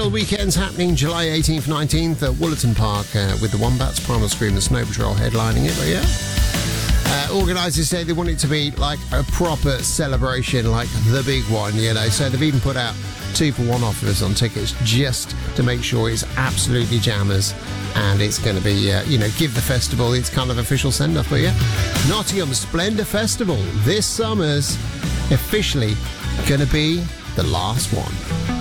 World Weekend's happening July 18th, 19th at Woollerton Park with the Wombats, Primal Scream and Snow Patrol headlining it, but yeah. Organisers say they want it to be like a proper celebration, like the big one, you know, so they've even put out 2-for-1 offers on tickets just to make sure it's absolutely jammers, and it's going to be, give the festival its kind of official send-off. But yeah, Nottingham Splendour Festival this summer's officially going to be the last one.